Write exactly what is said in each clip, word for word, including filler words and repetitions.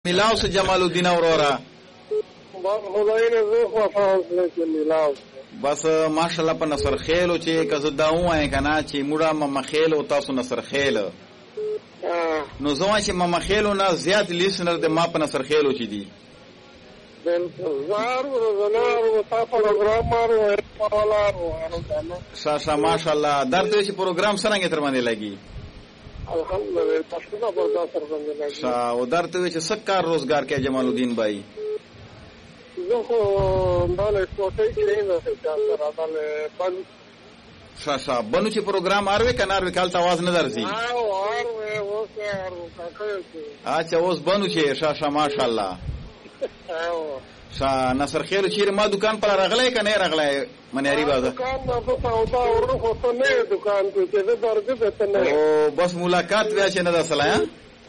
ملاو سے جمال الدین اورورا بس ماشاءالله په نصر خیل او چې کزه دا وای کنه چې موږ مم خیل او تاسو نصر خیل نو زما چې مم خیل او نه زیات لیسنر د ما په نصر خیل او چې دي زار ورزنار او تاسو پروګرام مارو پاولارو شاشا ماشاءالله درته چې پروګرام څنګه تر باندې لګي الحمدلله تاسو دا برداشت سره باندې لګي شا او درته چې سکار روزګار کې جمال الدین بھائی زه خو باندې کوټې کې نه څه راځل بن شاشا بنو چې پروګرام اروي کنه اروي کال تواز نه درځي او اروي اوسه ارو کاکه اچھا اوس بنو چې شاشا ماشاءالله او شا نصر خیر چیرې ما دکان پر راغلای کنه راغلای منیاری بازار دکان په سودا ورو خو ته نه دکان کې چې درځه ته نه او بس ملاقات بیا چې نه دسلای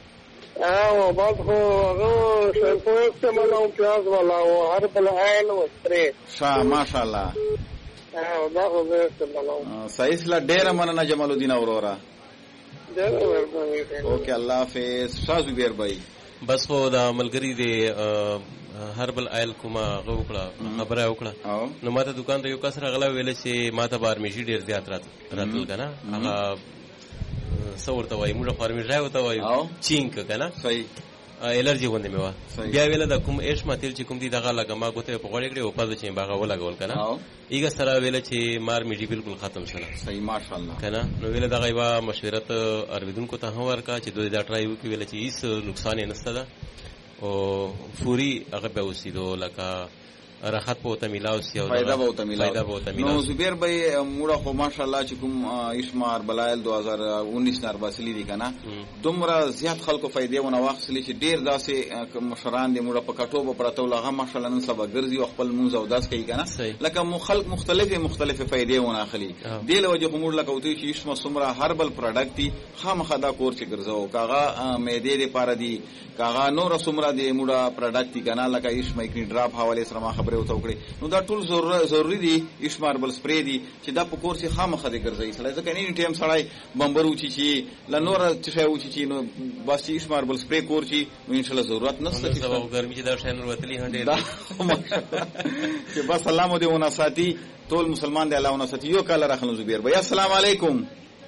او بس خو هغه شیمپو استعمال او پیاز والا او هر بل عین او سپری شا ماشاءالله او دا خو به استعمال صحیح سلا ډیر مننه جمال الدین اورورا ډیر ورته اوکے الله حافظ شاه زبیر بھائی بس خو دا ملګری دی هربل آیل کومه وکړه خبره وکړه نو ماته دکان ته یو کس راغلا ویل چې ماته بارمیشي ډیر زیات راتل کنه هغه څورته وای موږ فارمیشي راوته وای چینک کنه صحیح الرجی باندې میوا بیا ویل دا کوم ایش ماتل چې کوم دی دغه لګه ما کوته په غوړې کړې او په چې باغه ولګول کنه ایګه سره ویل چې مار میډي بالکل ختم شله صحیح ماشاءالله کنه نو ویل دغه یو مشورت ارویدونکو ته هور کا چې دوی دا ټرای وکړي ویل چې هیڅ نقصان نه نشته او فوري هغه به وسیدو لکه راحت په ته ملاوسی او فائدہ به ته ملاوسی فائدہ به ته ملاوسی نو زبیر بھائی موږ خو ماشاءالله چې کوم اشمار بلایل دو هزار انیس نار باسلی دي کنه دومره زیات خلکو فائدې ونه واخلي چې ډیر داسې مشران دي موږ په کټوب پرته ولغه ماشاءالله نن سبا ګرځي او خپل مونږ او داس کوي کنه لکه مخالف مختلفه مختلفه فائدې ونه اخلي دی له وجه موږ لکه وتی چې اشما سمره هربل پروډکټ دي خامخا دا کور چې ګرځاو کاغه مېدې لپاره دي کاغه نور سمره دي موږ پروډکټ دي کنه لکه اشما کې ډراپ حواله سره ما خبره وته وکړي نو دا ټول ضروري دي اشمار بل سپری دي چې دا په کور سي خامخا دي ګرځي سړی ځکه نه ټیم سړی بمبرو چی چی لنور چې شاو چی چی نو بس چې اشمار بل سپری کور چی نو ان شاء الله ضرورت نشته چې سبا ګرمي چې دا شاینر وتلی هنډه چې بس الله مو دې ونه ساتي ټول مسلمان دې الله ونه ساتي یو کال راخلو زبیر بھائی السلام علیکم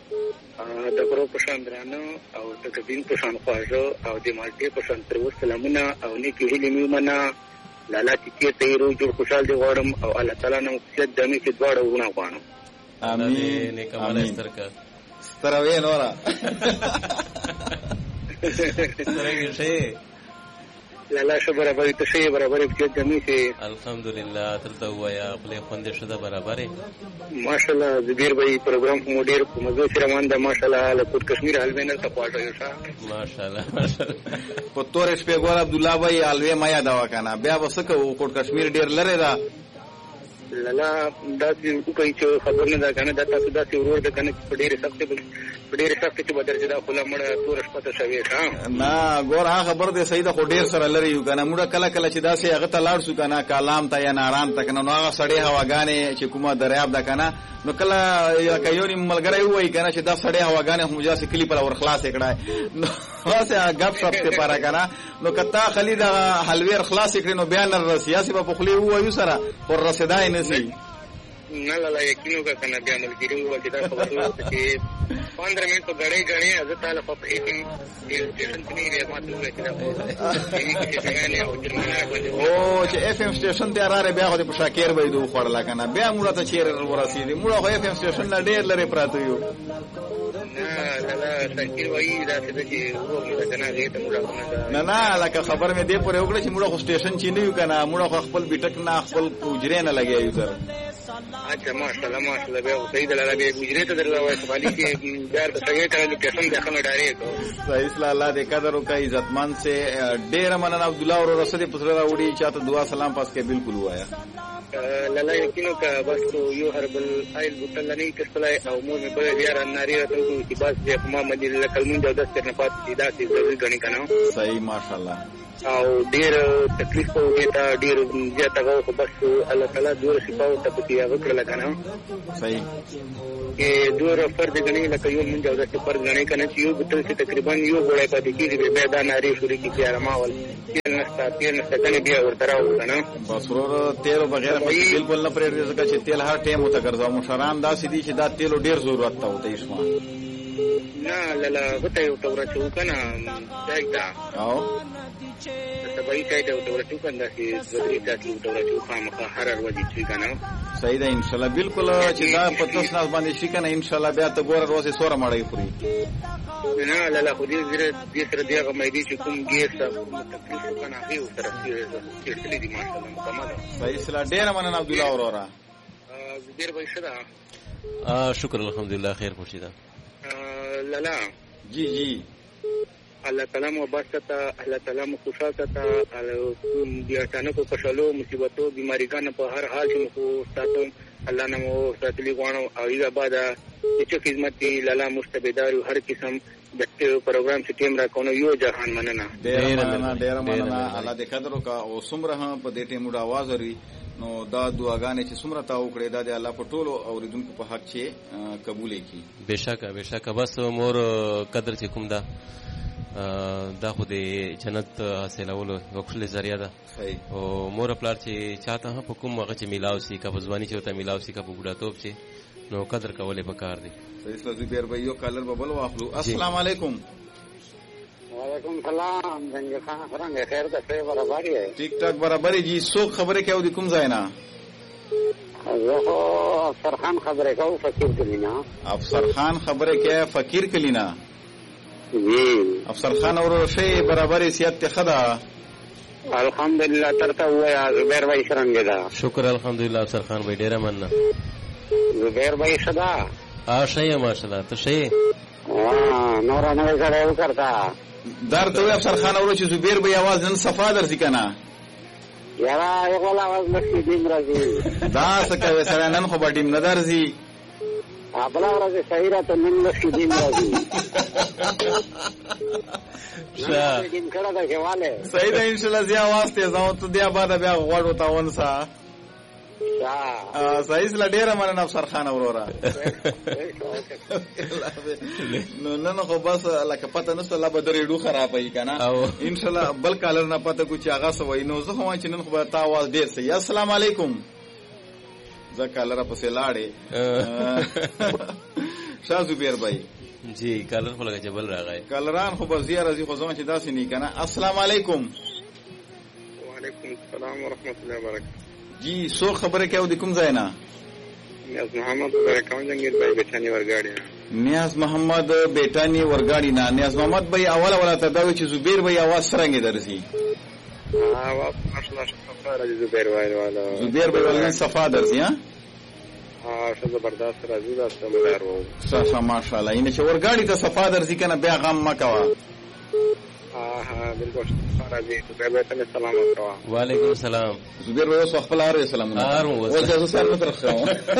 د ګرو پښان درانو او د کبین پښان خواجو او د مالټي پښان تر وسلامونه او نیکی هلي میمنه لالا چې ته رو جوړ خوشحال دی غواړم او الله تعالی نو چې دمه کې دواړه ونه غواړم امين نیک عمل سترکا ستروي نورا سترګې شي لالا شو برابر ته شي برابر چې دمه کې الحمدلله ترته وایا خپل خوند شته برابر ماشاءالله زبیر بھائی پروګرام کوم ډیر په مزه سره مانده ماشاءالله له کوټ کشمیر حلوینر ته پاتایو ښا ماشاءالله ماشاءالله په تور شپه ګور عبد الله بھائی الوی ما یاد وکنه بیا وسکه کوټ کشمیر ډیر لره دا لالا دا چې کوي چې خبر نه ده کنه دا تاسو دا چې ورور ده کنه په ډیره سخت په ډیره سخت کې بدر چې دا خلا مړه تور شپه ته شوی ښا نه ګور هغه خبر ده صحیح ده خو ډیر سره لري یو کنه موږ کله کله چې دا سي هغه ته لاړ شو کنه کلام ته یا نارام ته کنه نو هغه سړی هواګانې چې کومه دریاب ده کنه نو کله یا کيونی ملګری وای کنه چې دا سړی هواګانې هم جاسه کلی پر ور خلاص کړه نو واسه غب شپ ته پاره کنه نو کتا خالد حلویر خلاص کړي نو بیان را سیاسي په خلی وایو سره پر رسیدای نسی نه لاله یقینو کا کنه بیا ملګری وو چې دا خبر نه چې پندرہ منټ په غړې غړې حضرت تعالی په ایټین سټیشن کې نه ماته وایي چې او چې اف ام سټیشن ته راره بیا خو په شاکر وای دوه خورلا کنه بیا موږ ته چیر ورسېدي موږ خو اف ام سټیشن نه ډېر لري پراته یو نه لاله شاکر وایي دا چې وو کنه هغه ته موږ نه نه لکه خبر مې دې پورې وکړه چې موږ خو سټیشن چې نه یو کنه موږ خپل بیٹک نه خپل پوجرې نه لګیایو تر اچھا ماشاءالله ماشاءالله به صحیح دلاله به گجرې ته درلوای سوالي کې دار څنګه ته لوکیشن ځخه ډایرکټ صحیح اسلام الله دې قدر او کا عزتمن سے ډیر مننه عبد الله اور رسول پسره راوړي چاته دعا سلام پاس کې بالکل وایا لاله یقینو کا بس یو هربل آیل بوتل نه کښلای او مور مې په بیا راناری راته چې بس دې ما مدي لکه مونږ د دستر نه پات سیدا سي ضروري غني کنه صحیح ماشاءالله او ډیر تکلیف په وګټه ډیر زیاته غو خو بس الله تعالی دور شفاو ته پکې وکړه کنه صحیح کې دور فرض غنی لکه یو مونږ او د فرض غنی کنه چې یو بتل چې تقریبا یو غوړې پاتې کیږي به دا ناری شوري کې ارماول چې نستا تیر نستا کنه بیا ورته راو کنه بس ورور تیل بغیر بالکل نه پرې ځکه چې تیل هر ټیم وته ګرځاو مشران داسې دي چې دا تیل ډیر ضرورت ته وته اسما نه لاله غته یو تور چې وکنه دایدا او سبای ته ته تور چې کنه چې زړی تاسو تور چې خامخا هر ورځ چې کنه صحیح ده ان شاء الله بالکل چې دا په تاسو نه باندې شي کنه ان شاء الله بیا ته ګور ورځې سوره مړی خوري نه لاله خو دې زره دې سره دیغه مې دي چې کوم ګیس تکلیف کنه هیو سره چې چې دې ماشاءالله مکمل صحیح سلا ډیر مننه عبد الله اورورا ډیر به شدا شکر الحمدلله خیر خوشیدا لالا جی جی الله تعالی مو باسطه الله تعالی مو خوشاله تا بیا څنګه کو کښلو مصیبتو بیماریګان په هر حال کې مو ساتو الله نه مو ساتلی غواړو او ایغه بعد چې خدمت دی لالا مستبدار هر قسم د پروګرام چې ټیم را کوو یو جهان مننه ډیر مننه ډیر مننه الله دې قدر وکا او سمره په دې ټیم د आवाज لري نو دا دعاګانې چې سمره تا وکړې دا د الله په ټولو اوریدونکو په حق چې قبول کړي بشکه بشکه بس مور قدر چې کوم دا دا خو د جنت حاصلولو یو خپل ذریعہ ده او مور پلار چې چاته په کوم وخت چې میلاو سي کا ځواني چې وته میلاو سي کا په بوډاتوب چې نو قدر کولې پکار دي صحیح زبیر بھائی یو کالر ببل واخلو السلام علیکم وعلیکم السلام څنګه څنګه خیر ده څه برابرۍ ہے ٹھیک ٹھاک برابرۍ جی سو خبره کیو د کوم ځای نه زه افسر خان خبره کوم فقیر کلینا افسر خان خبره کوي فقیر کلینا جی افسر خان اور شی برابرۍ سیادت خدا الحمدلله ترته ویا زبیر بھائی څنګه ده شکر الحمدلله افسر خان بھائی ډیره مننه زبیر بھائی صدا ا شی ماشاءالله ته شی وا نور نه غړې وکړتا درته افسر خان اور چې زبیر بھائی आवाज نن صفا درځي کنه یارا یو ولا आवाज نشي دین راځي دا څه کوي سره نن خو باندې نه درځي ابلا ورځ صحیح راته نن نشي دین راځي ښه دین کړه دا کېواله صحیح ده ان شاء الله زیا واسطه زاو ته بیا بعد بیا غوړو تا ونسا ا صحیح سره ډیره مننه افسر خان اورورا نو نن خو بس لکه پته نشته لا به درې ډو خرابای کنه ان شاء الله بل کالر نه پته کو چې هغه سوي نو زه هم چې نن خو تا आवाज ډیر سي السلام علیکم زه کالر په سلاړې شاه زبیر بھائی جی کالر خو لګا جبل راغی کالران خو بس زیاره زی خو ځم چې داسې نه کنه السلام علیکم وعلیکم السلام ورحمت الله وبرکاته جی سو خبره کیو د کوم ځای نه نیاز محمد برکاون جنگیر بھائی بیٹانی ورګاړي نیاز محمد بیٹانی ورګاړي نه نیاز محمد بھائی اوله ولا ته دا چې زبیر بھائی आवाज څنګه درځي ها وا ماشاءالله صفا راځي زبیر بھائی والا زبیر بھائی ولنه صفا درځي ها ها څه زبردست راځي دا سمدار وو صفا ماشاءالله اینه چې ورګاړي ته صفا درځي کنه بیا غم مکوا ها ها بالکل راځي زبیر بھائی ته سلام وکړه وعلیکم السلام زبیر بھائی اوس خپل اړ سلام ار او ځکه سره ترخه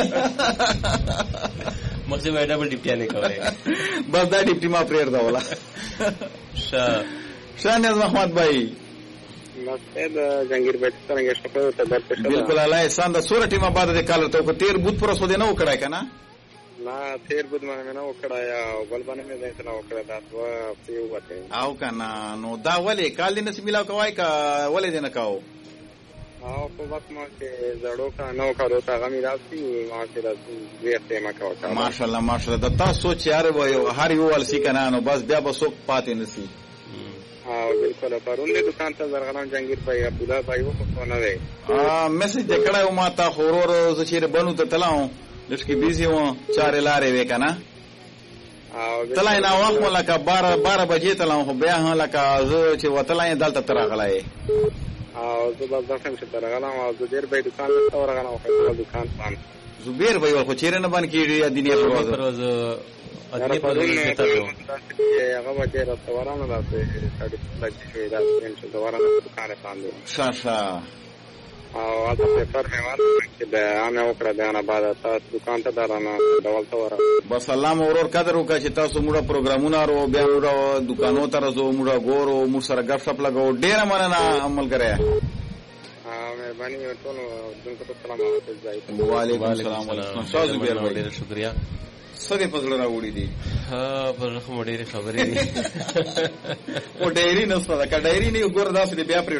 مخه وای ډبل ډیپټی نه کوي بس دا ډیپټی ما پرېر دا ولا شاه شانیاز محمد بھائی نسته د جنگیر بھائی څنګه شپه ته درته بالکل الله احسان د سوره ټیمه بعد د کالر ته کو تیر بوت پر سو دې نه وکړای کنه نا تیر بوت باندې نه وکړایا او بل باندې مې ځای نه وکړا دا وا پیو وته او کنه نو دا ولې کال دې نسې ملاو کوي کا ولې دې نه کاو او په وخت ما کې زړو کا نو کارو تا غمی راځي ما کې راځي زیاته ما کا ماشاءالله ماشاءالله د تاسو چې یار وایو هر یو ول سی کنه نو بس بیا به څوک پاتې نسی او بالکل پرونی دکان ته زرغلان جنگیر بھائی عبد الله بھائی وو کو نه وې ا میسج دکړای ما تا خورور زچیر بنو ته تلاو لږکی بیزی و چارې لارې وې کنه او تلای نه وخت لکه بارہ بارہ بجې تلاو خو بیا هم لکه زه چې وتلای دلته ترغلای او زه به ځم چې ترغلم او زبیر بھائی دکان ته ورغلم او دکان پان زبیر بھائی خو چیرې نه باندې کیږي دنیا پر پرواز ادنی پر ته هغه وجه راته ورانه راته ساډي لګي شوی دا چې ورانه دکان پاندو شاشا او هلته پیسر مې ورکړ چې بیا مې وکړه بیا نه بعد تاسو دکان ته درانه ډول ته ورغلم. بس الله مو ورور قدر وکړه چې تاسو موږ پروګرامونه ورو بیا موږ دکانو ته راځو موږ ګورو موږ سره ګپ شپ لګو. ډېره مننه ملګری. مهرباني ټول دونکو ته سلام علیکم. وعلیکم السلام. تاسو ډېر ډېر شکریا. سده پزړه راوړي دي ها پر خو ډېرې خبرې دي او ډېری نه ستاسو کا ډېری نه ګور داسې بیا پر